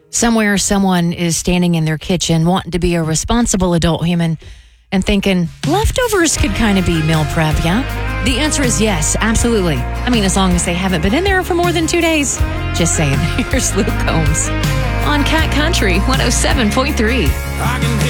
Somewhere, someone is standing in their kitchen wanting to be a responsible adult human and thinking, leftovers could kind of be meal prep, yeah? The answer is yes, absolutely. I mean, as long as they haven't been in there for more than 2 days. Just saying. Here's Luke Combs on Cat Country 107.3.